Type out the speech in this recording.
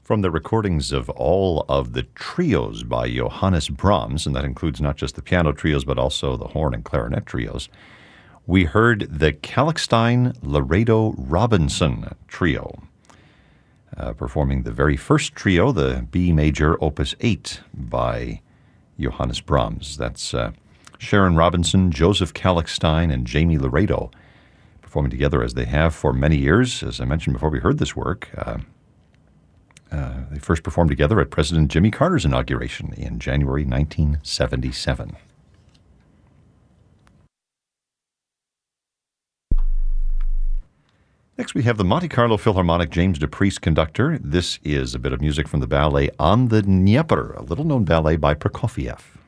From the recordings of all of the trios by Johannes Brahms, and that includes not just the piano trios but also the horn and clarinet trios, we heard the Kalkstein-Laredo-Robinson Trio, performing the very first trio, the B major opus 8 by Johannes Brahms. That's Sharon Robinson, Joseph Kalkstein, and Jamie Laredo performing together as they have for many years. As I mentioned before we heard this work, they first performed together at President Jimmy Carter's inauguration in January 1977. Next, we have the Monte Carlo Philharmonic James DePriest conductor. This is a bit of music from the ballet On the Dnieper, a little-known ballet by Prokofiev.